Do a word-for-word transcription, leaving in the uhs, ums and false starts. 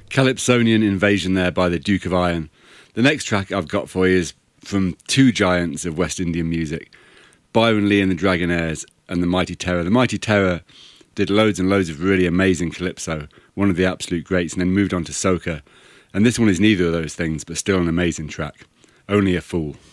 Calypsonian Invasion there by the Duke of Iron. The next track I've got for you is from two giants of West Indian music, Byron Lee and the Dragonaires and the Mighty Terror. The Mighty Terror did loads and loads of really amazing calypso, one of the absolute greats, and then moved on to soca. And this one is neither of those things, but still an amazing track. Only a Fool.